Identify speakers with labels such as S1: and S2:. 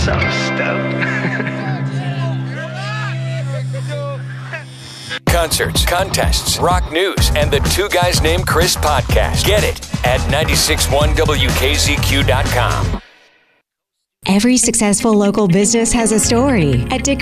S1: So stoked.
S2: Concerts, contests, rock news, and the Two Guys Named Chris podcast. Get it at 961WKZQ.com.
S3: Every successful local business has a story. At Dick